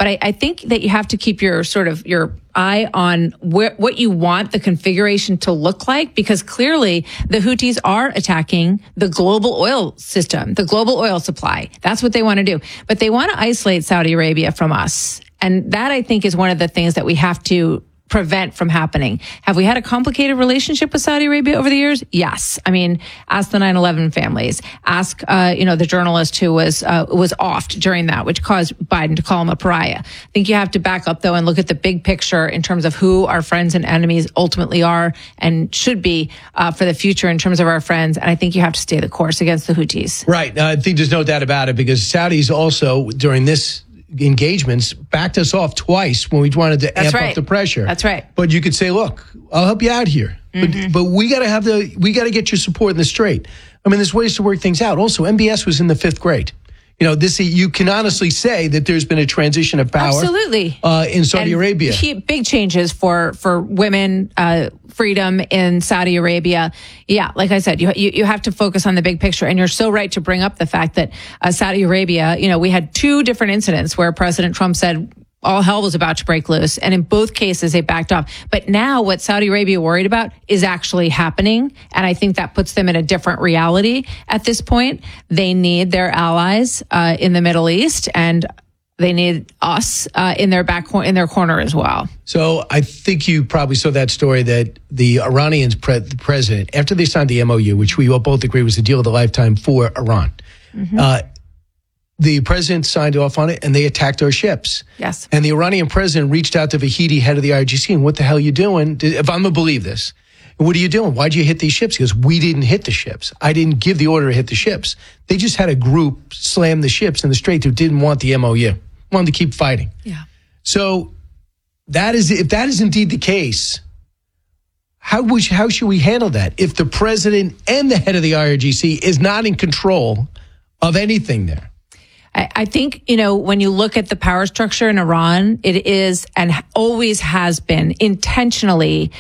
But I think that you have to keep your eye on what you want the configuration to look like, because clearly the Houthis are attacking the global oil system, the global oil supply. That's what they want to do. But they want to isolate Saudi Arabia from us. And that, I think, is one of the things that we have to prevent from happening. Have we had a complicated relationship with Saudi Arabia over the years? Yes. I mean, ask the 9/11 families. Ask, the journalist who was offed during that, which caused Biden to call him a pariah. I think you have to back up, though, and look at the big picture in terms of who our friends and enemies ultimately are and should be for the future in terms of our friends. And I think you have to stay the course against the Houthis. Right. I think there's no doubt about it, because Saudis also, during this engagements, backed us off twice when we wanted to amp up the pressure. That's right. But you could say, look, I'll help you out here. But we got to get your support in the straight. I mean, there's ways to work things out. Also, MBS was in the 5th grade. You can honestly say that there's been a transition of power. Absolutely. In Saudi Arabia. Big changes for women, freedom in Saudi Arabia. Yeah, like I said, you have to focus on the big picture. And you're so right to bring up the fact that Saudi Arabia, we had 2 different incidents where President Trump said all hell was about to break loose. And in both cases, they backed off. But now what Saudi Arabia worried about is actually happening. And I think that puts them in a different reality at this point. They need their allies in the Middle East, and they need us in their corner as well. So I think you probably saw that story that the Iranian president, after they signed the MOU, which we both agree was the deal of the lifetime for Iran, the president signed off on it, and they attacked our ships. Yes. And the Iranian president reached out to Vahidi, head of the IRGC, and what the hell are you doing? If I'm going to believe this, what are you doing? Why'd you hit these ships? He goes, we didn't hit the ships. I didn't give the order to hit the ships. They just had a group slam the ships in the Strait who didn't want the MOU, wanted to keep fighting. Yeah. So if that is indeed the case, how should we handle that? If the president and the head of the IRGC is not in control of anything there? I think, when you look at the power structure in Iran, it is and always has been intentionally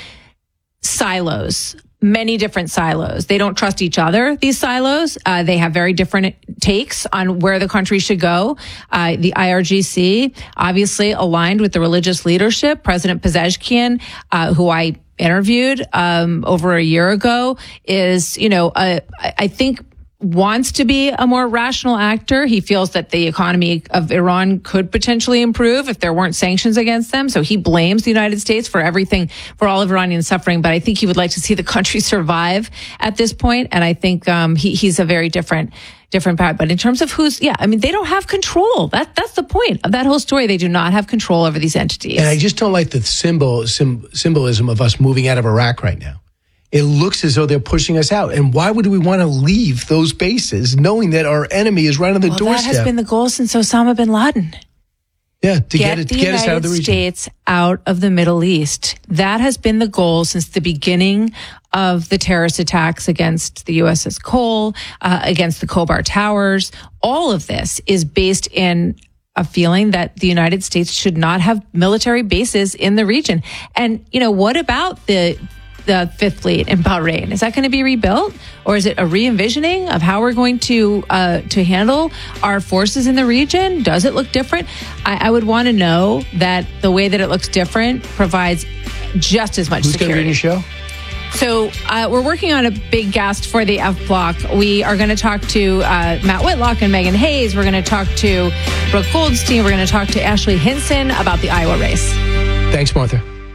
silos, many different silos. They don't trust each other, these silos. They have very different takes on where the country should go. The IRGC, obviously aligned with the religious leadership. President Pezeshkian, who I interviewed over a year ago, is, I think, wants to be a more rational actor. He feels that the economy of Iran could potentially improve if there weren't sanctions against them. So he blames the United States for everything, for all of Iranian suffering. But I think he would like to see the country survive at this point. And I think he's a very different part. But in terms of they don't have control. That's the point of that whole story. They do not have control over these entities. And I just don't like the symbolism of us moving out of Iraq right now. It looks as though they're pushing us out. And why would we want to leave those bases knowing that our enemy is right on the doorstep? That has been the goal since Osama bin Laden. Yeah, to get us out of the region. Get the United States out of the Middle East. That has been the goal since the beginning of the terrorist attacks against the USS Cole, against the Khobar Towers. All of this is based in a feeling that the United States should not have military bases in the region. And, what about the Fifth Fleet in Bahrain? Is that going to be rebuilt, or is it a re-envisioning of how we're going to handle our forces in the region? Does it look different? I would want to know that the way that it looks different provides just as much security. Who's going to be in the show? So we're working on a big guest for the F Block. We are going to talk to Matt Whitlock and Megan Hayes. We're going to talk to Brooke Goldstein. We're going to talk to Ashley Hinson about the Iowa race. Thanks, Martha.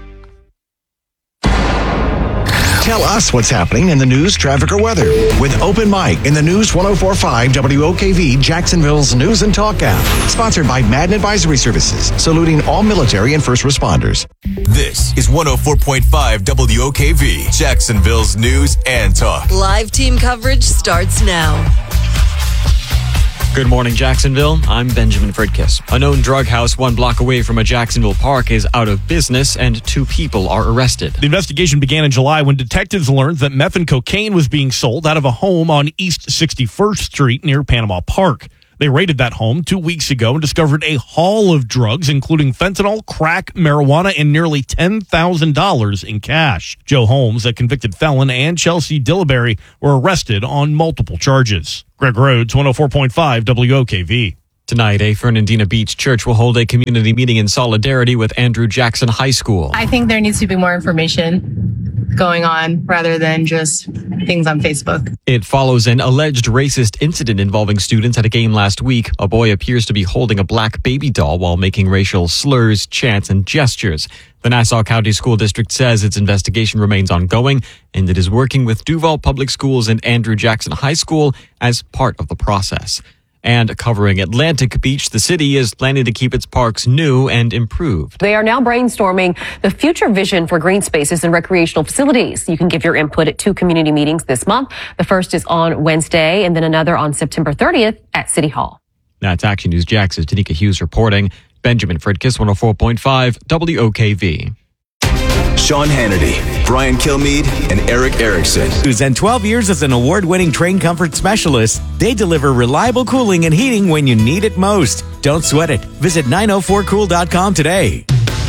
Tell us what's happening in the news, traffic, or weather with Open Mic in the News 104.5 WOKV, Jacksonville's News and Talk app. Sponsored by Madden Advisory Services, saluting all military and first responders. This is 104.5 WOKV, Jacksonville's News and Talk. Live team coverage starts now. Good morning, Jacksonville. I'm Benjamin Fridkiss. A known drug house 1 block away from a Jacksonville park is out of business and 2 people are arrested. The investigation began in July when detectives learned that meth and cocaine was being sold out of a home on East 61st Street near Panama Park. They raided that home 2 weeks ago and discovered a haul of drugs, including fentanyl, crack, marijuana, and nearly $10,000 in cash. Joe Holmes, a convicted felon, and Chelsea Dillberry were arrested on multiple charges. Greg Rhodes, 104.5 WOKV. Tonight, a Fernandina Beach church will hold a community meeting in solidarity with Andrew Jackson High School. I think there needs to be more information going on rather than just things on Facebook. It follows an alleged racist incident involving students at a game last week. A boy appears to be holding a black baby doll while making racial slurs, chants, and gestures. The Nassau County School District says its investigation remains ongoing, and it is working with Duval Public Schools and Andrew Jackson High School as part of the process. And covering Atlantic Beach, the city is planning to keep its parks new and improved. They are now brainstorming the future vision for green spaces and recreational facilities. You can give your input at 2 community meetings this month. The first is on Wednesday and then another on September 30th at City Hall. That's Action News Jax's Danica Hughes reporting. Benjamin Fridkiss, 104.5 WOKV. Sean Hannity, Brian Kilmeade, and Eric Erickson. And 12 years as an award-winning train comfort specialist, they deliver reliable cooling and heating when you need it most. Don't sweat it. Visit 904cool.com today.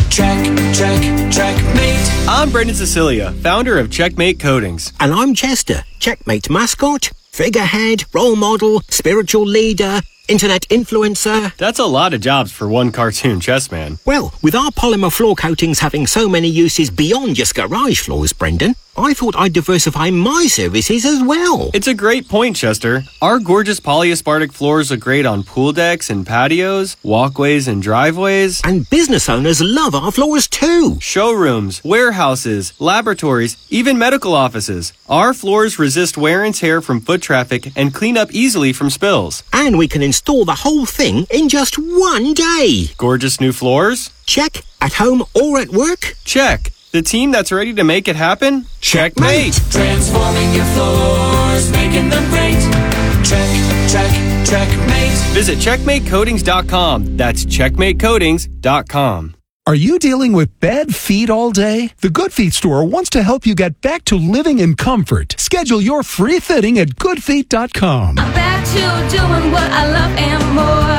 Checkmate. I'm Brendan Cecilia, founder of Checkmate Coatings. And I'm Chester, Checkmate mascot, figurehead, role model, spiritual leader, internet influencer. That's a lot of jobs for one cartoon chess man. Well, with our polymer floor coatings having so many uses beyond just garage floors, Brendan, I thought I'd diversify my services as well. It's a great point, Chester. Our gorgeous polyaspartic floors look great on pool decks and patios, walkways and driveways. And business owners love our floors too. Showrooms, warehouses, laboratories, even medical offices. Our floors resist wear and tear from foot traffic and clean up easily from spills. And we can install the whole thing in just one day. Gorgeous new floors? Check. At home or at work? Check. The team that's ready to make it happen? Checkmate! Transforming your floors, making them great. Checkmate. Visit checkmatecoatings.com. That's checkmatecoatings.com. Are you dealing with bad feet all day? The Good Feet store wants to help you get back to living in comfort. Schedule your free fitting at goodfeet.com. I'm back to doing what I love and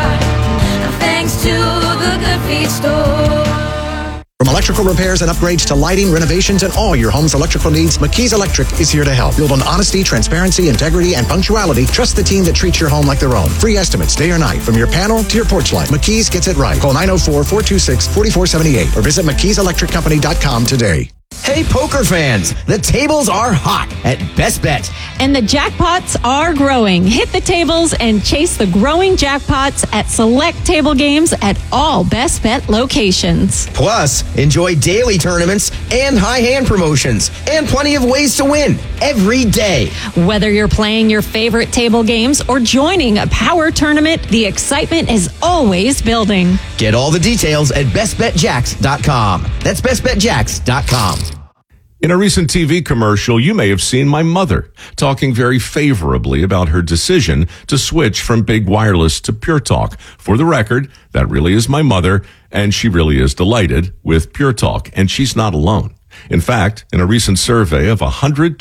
more. Thanks to the Good Feet store. From electrical repairs and upgrades to lighting, renovations, and all your home's electrical needs, McKee's Electric is here to help. Built on honesty, transparency, integrity, and punctuality, trust the team that treats your home like their own. Free estimates day or night, from your panel to your porch light. McKee's gets it right. Call 904-426-4478 or visit McKeesElectricCompany.com today. Hey, poker fans, the tables are hot at Best Bet. And the jackpots are growing. Hit the tables and chase the growing jackpots at select table games at all Best Bet locations. Plus, enjoy daily tournaments and high hand promotions and plenty of ways to win every day. Whether you're playing your favorite table games or joining a power tournament, the excitement is always building. Get all the details at bestbetjacks.com. That's bestbetjacks.com. In a recent TV commercial, you may have seen my mother talking very favorably about her decision to switch from big wireless to Pure Talk. For the record, that really is my mother, and she really is delighted with Pure Talk, and she's not alone. In fact, in a recent survey of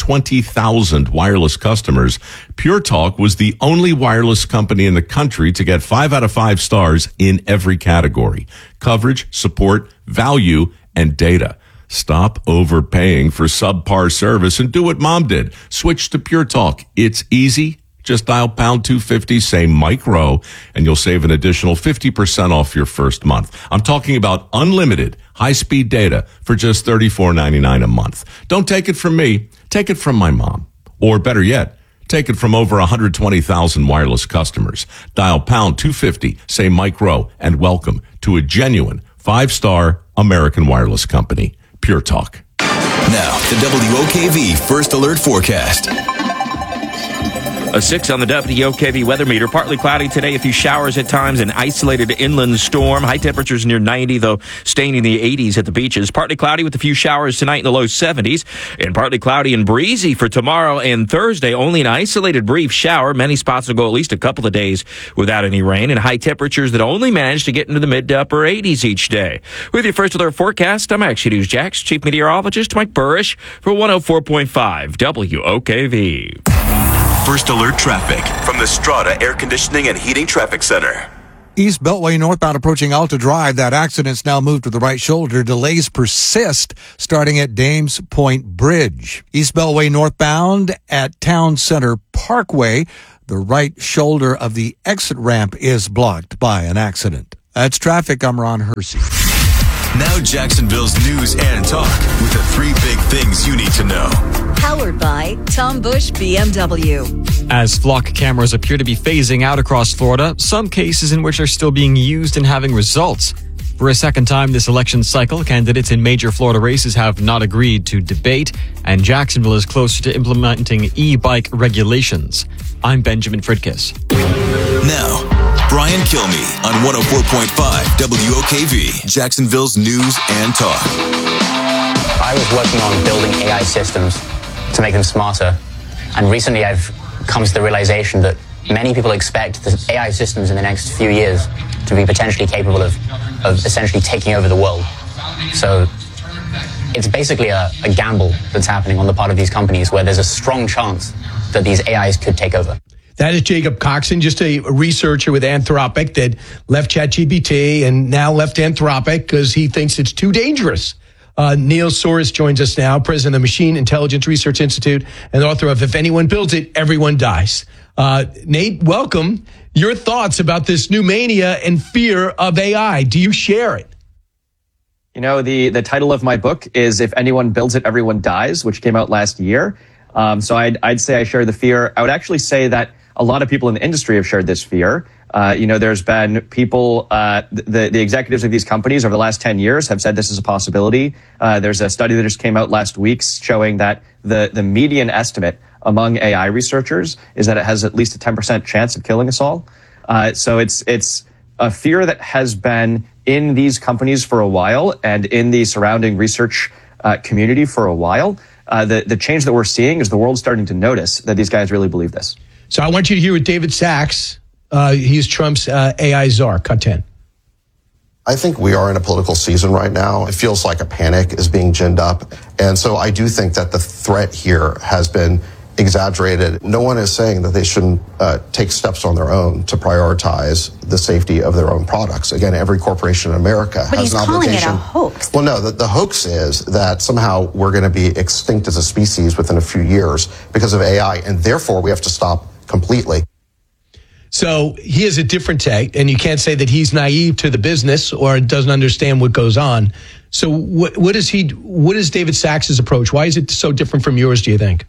120,000 wireless customers, Pure Talk was the only wireless company in the country to get 5 out of 5 stars in every category: coverage, support, value, and data. Stop overpaying for subpar service and do what Mom did. Switch to Pure Talk. It's easy. Just dial pound 250, say Mike Rowe, and you'll save an additional 50% off your first month. I'm talking about unlimited high-speed data for just $34.99 a month. Don't take it from me. Take it from my mom. Or better yet, take it from over 120,000 wireless customers. Dial pound 250, say Mike Rowe, and welcome to a genuine 5-star American wireless company. Pure Talk. Now, the WOKV First Alert Forecast. A 6 on the WOKV weather meter. Partly cloudy today, a few showers at times, an isolated inland storm. High temperatures near 90, though staying in the 80s at the beaches. Partly cloudy with a few showers tonight in the low 70s. And partly cloudy and breezy for tomorrow and Thursday. Only an isolated brief shower. Many spots will go at least a couple of days without any rain. And high temperatures that only manage to get into the mid to upper 80s each day. With your First Alert Forecast, I'm Action News Jax Chief Meteorologist Mike Burrish for 104.5 WOKV. First Alert Traffic from the Strata Air Conditioning and Heating Traffic Center. East Beltway northbound approaching Alta Drive. That accident's now moved to the right shoulder. Delays persist starting at Dames Point Bridge. East Beltway northbound at Town Center Parkway. The right shoulder of the exit ramp is blocked by an accident. That's traffic. I'm Ron Hersey. Now Jacksonville's news and talk with the 3 big things you need to know. Powered by Tom Bush BMW. As flock cameras appear to be phasing out across Florida, some cases in which are still being used and having results. For a second time this election cycle, candidates in major Florida races have not agreed to debate, and Jacksonville is closer to implementing e-bike regulations. I'm Benjamin Fridkiss. Now, Brian Kilmeade on 104.5 WOKV, Jacksonville's news and talk. I was working on building AI systems to make them smarter, and recently I've come to the realization that many people expect the AI systems in the next few years to be potentially capable of essentially taking over the world. So it's basically a gamble that's happening on the part of these companies where there's a strong chance that these AIs could take over. That is Jacob Coxon, just a researcher with Anthropic that left ChatGPT and now left Anthropic because he thinks it's too dangerous. Neil Soros joins us now, president of the Machine Intelligence Research Institute and author of If Anyone Builds It, Everyone Dies. Nate, welcome. Your thoughts about this new mania and fear of AI. Do you share it? You know, the title of my book is If Anyone Builds It, Everyone Dies, which came out last year. So I'd say I share the fear. I would actually say that a lot of people in the industry have shared this fear. There's been people, the executives of these companies over the last 10 years have said this is a possibility. There's a study that just came out last week showing that the median estimate among AI researchers is that it has at least a 10% chance of killing us all. So it's a fear that has been in these companies for a while and in the surrounding research community for a while. The change that we're seeing is the world starting to notice that these guys really believe this. So I want you to hear what David Sachs, he's Trump's AI czar. Cut 10. I think we are in a political season right now. It feels like a panic is being ginned up. And so I do think that the threat here has been exaggerated. No one is saying that they shouldn't take steps on their own to prioritize the safety of their own products. Again, every corporation in America has an obligation. But he's calling it a hoax. Well, no, the hoax is that somehow we're going to be extinct as a species within a few years because of AI, and therefore we have to stop completely. So he has a different take, and you can't say that he's naive to the business or doesn't understand what goes on. So what is David Sachs's approach? Why is it so different from yours, do you think?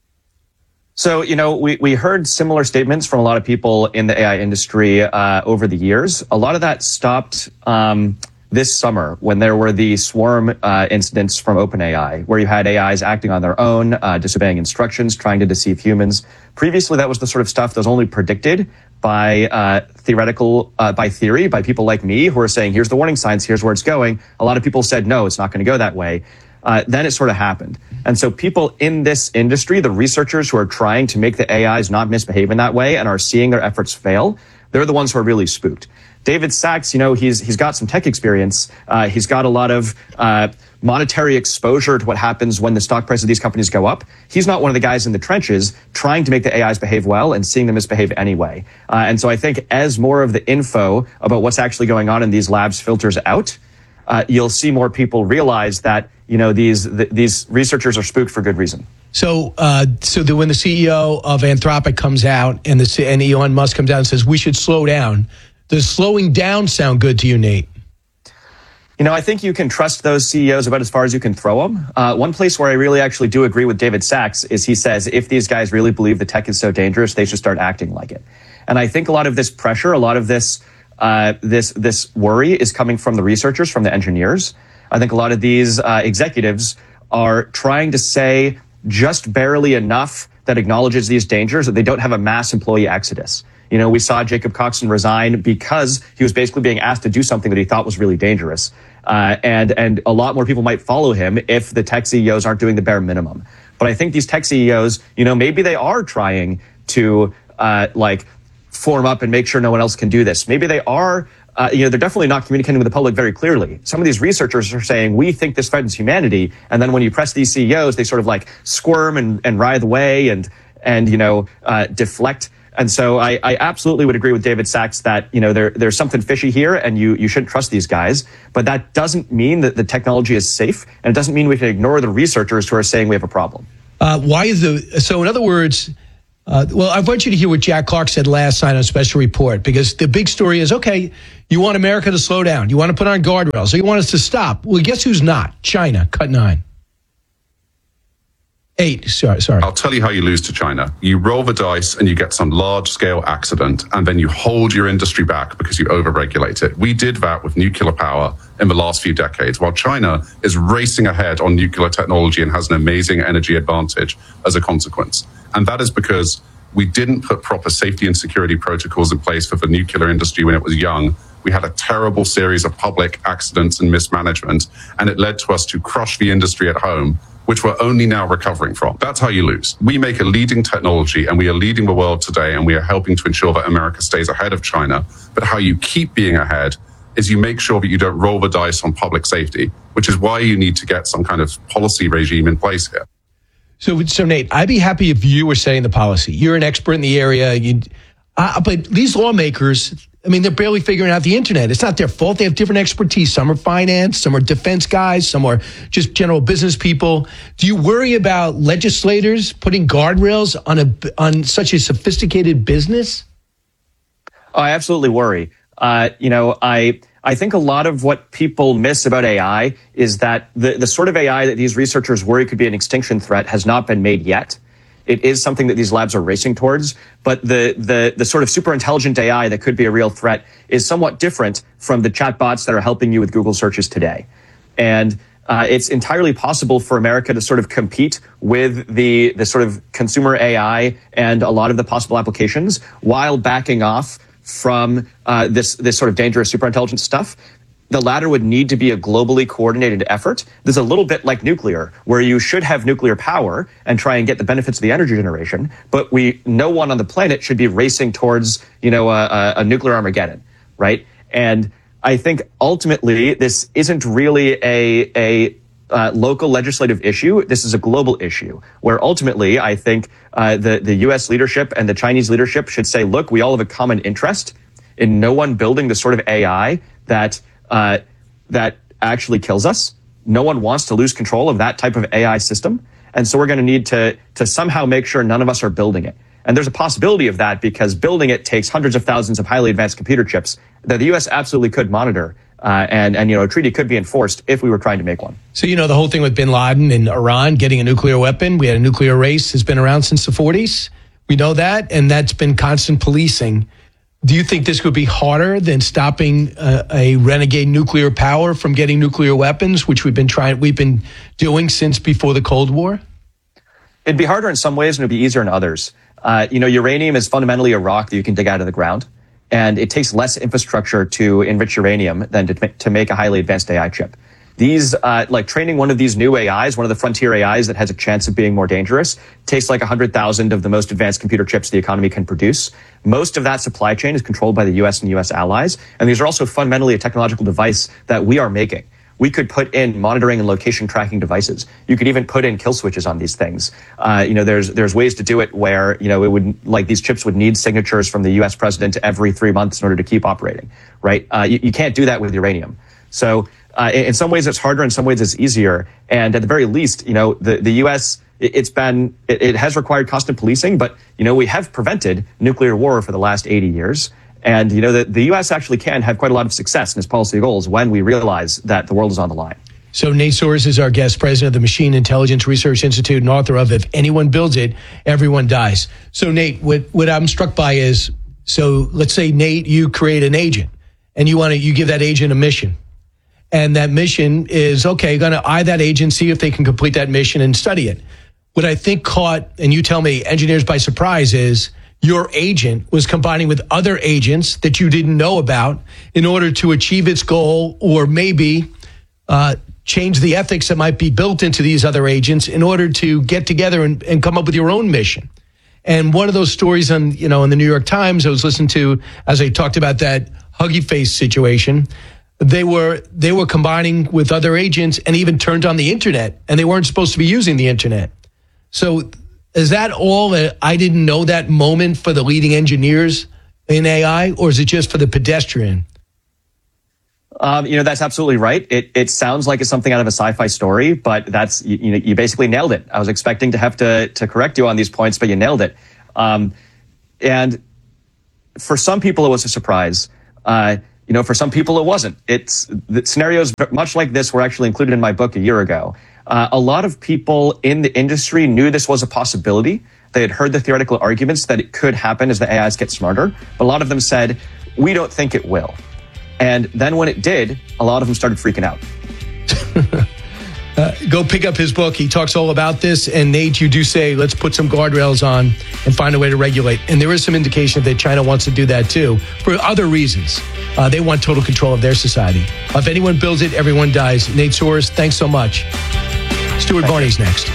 So, we heard similar statements from a lot of people in the AI industry over the years. A lot of that stopped this summer when there were the swarm incidents from OpenAI, where you had AIs acting on their own, disobeying instructions, trying to deceive humans. Previously, that was the sort of stuff that was only predicted by theory, by people like me who are saying, here's the warning signs, here's where it's going. A lot of people said, no, it's not going to go that way. Then it sort of happened. And so people in this industry, the researchers who are trying to make the AIs not misbehave in that way and are seeing their efforts fail, they're the ones who are really spooked. David Sachs, he's got some tech experience. He's got a lot of monetary exposure to what happens when the stock price of these companies go up. He's not one of the guys in the trenches trying to make the AIs behave well and seeing them misbehave anyway. And so I think as more of the info about what's actually going on in these labs filters out, you'll see more people realize that these researchers are spooked for good reason. So when the CEO of Anthropic comes out and Elon Musk comes out and says we should slow down, does slowing down sound good to you, Nate? I think you can trust those CEOs about as far as you can throw them. One place where I really actually do agree with David Sachs is he says if these guys really believe the tech is so dangerous, they should start acting like it. And I think a lot of this pressure, a lot of this worry is coming from the researchers, from the engineers. I think a lot of these executives are trying to say just barely enough that acknowledges these dangers that they don't have a mass employee exodus. We saw Jacob Coxon resign because he was basically being asked to do something that he thought was really dangerous. And a lot more people might follow him if the tech CEOs aren't doing the bare minimum. But I think these tech CEOs, maybe they are trying to form up and make sure no one else can do this. Maybe they are, they're definitely not communicating with the public very clearly. Some of these researchers are saying, we think this threatens humanity. And then when you press these CEOs, they sort of squirm and writhe away and deflect. And so I absolutely would agree with David Sachs that, there's something fishy here and you shouldn't trust these guys. But that doesn't mean that the technology is safe. And it doesn't mean we can ignore the researchers who are saying we have a problem. So in other words, Well, I want you to hear what Jack Clark said last night on Special Report, because the big story is, okay, you want America to slow down. You want to put on guardrails. So you want us to stop. Well, guess who's not? China. Cut 9. 8. Sorry. I'll tell you how you lose to China. You roll the dice and you get some large-scale accident, and then you hold your industry back because you overregulate it. We did that with nuclear power in the last few decades, while China is racing ahead on nuclear technology and has an amazing energy advantage as a consequence. And that is because we didn't put proper safety and security protocols in place for the nuclear industry when it was young. We had a terrible series of public accidents and mismanagement, and it led to us to crush the industry at home, which we're only now recovering from. That's how you lose. We make a leading technology, and we are leading the world today, and we are helping to ensure that America stays ahead of China. But how you keep being ahead is you make sure that you don't roll the dice on public safety, which is why you need to get some kind of policy regime in place here. So Nate, I'd be happy if you were setting the policy. You're an expert in the area. But these lawmakers, I mean, they're barely figuring out the internet. It's not their fault. They have different expertise. Some are finance, some are defense guys, some are just general business people. Do you worry about legislators putting guardrails on such a sophisticated business? Oh, I absolutely worry. I think a lot of what people miss about AI is that the sort of AI that these researchers worry could be an extinction threat has not been made yet. It is something that these labs are racing towards, but the sort of super intelligent AI that could be a real threat is somewhat different from the chatbots that are helping you with Google searches today. And it's entirely possible for America to sort of compete with the sort of consumer AI and a lot of the possible applications while backing off from this sort of dangerous superintelligence stuff. The latter would need to be a globally coordinated effort. There's a little bit like nuclear, where you should have nuclear power and try and get the benefits of the energy generation, but no one on the planet should be racing towards, a nuclear Armageddon, right? And I think ultimately this isn't really a local legislative issue. This is a global issue where ultimately I think the U.S. leadership and the Chinese leadership should say, look, we all have a common interest in no one building the sort of AI that actually kills us. No one wants to lose control of that type of AI system. And so we're going to need to somehow make sure none of us are building it. And there's a possibility of that because building it takes hundreds of thousands of highly advanced computer chips that the U.S. absolutely could monitor. And a treaty could be enforced if we were trying to make one. So, the whole thing with bin Laden in Iran getting a nuclear weapon, we had a nuclear race, has been around since the 40s. We know that, and that's been constant policing. Do you think this would be harder than stopping a renegade nuclear power from getting nuclear weapons, which we've been doing since before the Cold War? It'd be harder in some ways and it'd be easier in others. Uranium is fundamentally a rock that you can dig out of the ground. And it takes less infrastructure to enrich uranium than to make a highly advanced AI chip. These, training one of these new AIs, one of the frontier AIs that has a chance of being more dangerous, takes like 100,000 of the most advanced computer chips the economy can produce. Most of that supply chain is controlled by the U.S. and U.S. allies. And these are also fundamentally a technological device that we are making. We could put in monitoring and location tracking devices. You could even put in kill switches on these things. There's ways to do it where, these chips would need signatures from the U.S. president every 3 months in order to keep operating, right? You can't do that with uranium. So, in some ways it's harder, in some ways it's easier. And at the very least, the U.S., it has required constant policing, but, we have prevented nuclear war for the last 80 years. And, the U.S. actually can have quite a lot of success in its policy goals when we realize that the world is on the line. So Nate Soares is our guest, president of the Machine Intelligence Research Institute and author of If Anyone Builds It, Everyone Dies. So Nate, what I'm struck by is, so let's say, Nate, you create an agent and you give that agent a mission. And that mission is, okay, going to eye that agent, see if they can complete that mission and study it. What I think caught, and you tell me, engineers by surprise is, your agent was combining with other agents that you didn't know about in order to achieve its goal, or maybe change the ethics that might be built into these other agents in order to get together and come up with your own mission. And one of those stories in the New York Times I was listening to, as I talked about that Huggy Face situation, they were combining with other agents and even turned on the internet, and they weren't supposed to be using the internet. So is that all I didn't know that moment for the leading engineers in AI, or is it just for the pedestrian? That's absolutely right. It sounds like it's something out of a sci-fi story, but you basically nailed it. I was expecting to have to correct you on these points, but you nailed it. And for some people, it was a surprise. For some people, it wasn't. The scenarios much like this were actually included in my book a year ago. A lot of people in the industry knew this was a possibility. They had heard the theoretical arguments that it could happen as the AIs get smarter, but a lot of them said, we don't think it will. And then when it did, a lot of them started freaking out. Go pick up his book. He talks all about this. And Nate, you do say, let's put some guardrails on and find a way to regulate. And there is some indication that China wants to do that too, for other reasons. They want total control of their society. If anyone builds it, everyone dies. Nate Soares, thanks so much. Stuart Varney's next.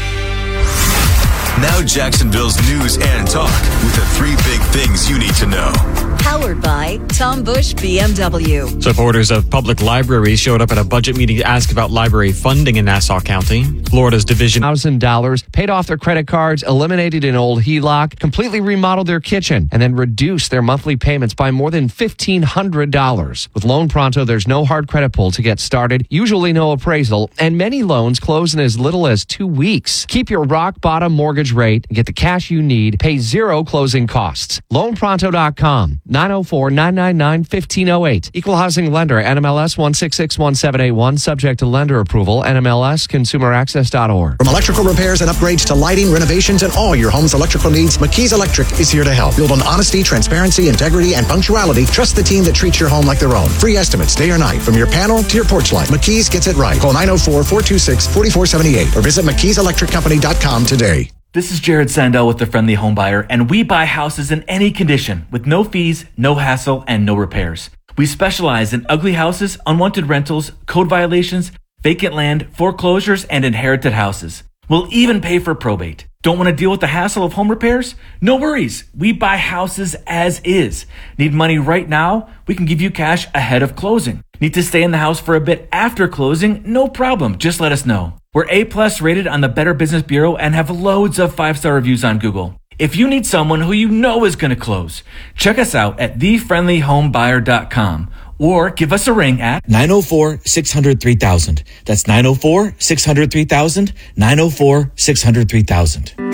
Now Jacksonville's news and talk with the 3 big things you need to know. Powered by Tom Bush BMW. Supporters of public libraries showed up at a budget meeting to ask about library funding in Nassau County. Florida's division $1,000, paid off their credit cards, eliminated an old HELOC, completely remodeled their kitchen, and then reduced their monthly payments by more than $1,500. With Loan Pronto, there's no hard credit pull to get started, usually no appraisal, and many loans close in as little as 2 weeks. Keep your rock bottom mortgage rate and get the cash you need. Pay 0 closing costs. LoanPronto.com. 904-999-1508. Equal housing lender, NMLS 1661781. Subject to lender approval. NMLS ConsumerAccess.org. From electrical repairs and upgrades to lighting, renovations, and all your home's electrical needs, McKee's Electric is here to help. Build on honesty, transparency, integrity, and punctuality. Trust the team that treats your home like their own. Free estimates day or night, from your panel to your porch light. McKee's gets it right. Call 904-426-4478 or visit McKeesElectricCompany.com today. This is Jared Sandell with The Friendly Home Buyer, and we buy houses in any condition with no fees, no hassle, and no repairs. We specialize in ugly houses, unwanted rentals, code violations, vacant land, foreclosures, and inherited houses. We'll even pay for probate. Don't want to deal with the hassle of home repairs? No worries. We buy houses as is. Need money right now? We can give you cash ahead of closing. Need to stay in the house for a bit after closing? No problem. Just let us know. We're A+ rated on the Better Business Bureau and have loads of 5-star reviews on Google. If you need someone who you know is going to close, check us out at thefriendlyhomebuyer.com or give us a ring at 904-600-3000. That's 904-600-3000, 904-600-3000.